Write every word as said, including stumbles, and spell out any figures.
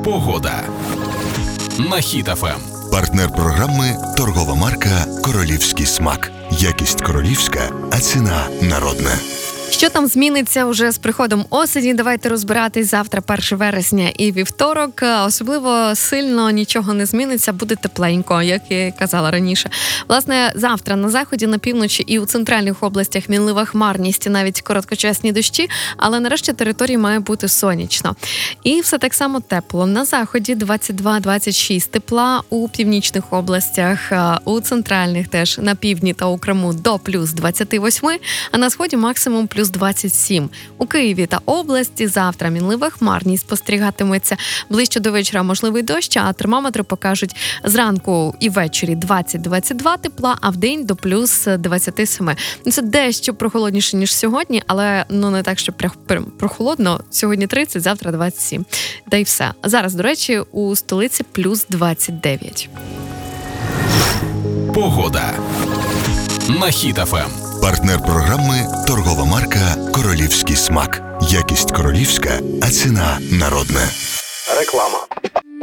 Погода на Хіт еф ем. Партнер програми – торгова марка «Королівський смак». Якість королівська, а ціна народна. Що там зміниться уже з приходом осені? Давайте розбиратись. Завтра перше вересня і вівторок. Особливо сильно нічого не зміниться, буде тепленько, як я казала раніше. Власне, завтра на заході, на півночі і у центральних областях мінлива хмарність і навіть короткочасні дощі, але нарешті території має бути сонячно. І все так само тепло. На заході двадцять два - двадцять шість тепла, у північних областях, у центральних теж, на півдні та у Криму до плюс двадцять вісім, а на сході максимум плюс двадцять сім. У Києві та області завтра мінлива хмарність спостерігатиметься. Ближче до вечора можливий дощ, а термометри покажуть зранку і ввечері двадцять - двадцять два тепла, а вдень до плюс двадцять сім. Це дещо прохолодніше, ніж сьогодні, але ну не так, що прохолодно. Сьогодні тридцять, завтра двадцять сім. Та й все. Зараз, до речі, у столиці плюс двадцять дев'ять. Погода на Хіт еф ем. Партнер програми – торгова марка «Королівський смак». Якість королівська, а ціна народна. Реклама.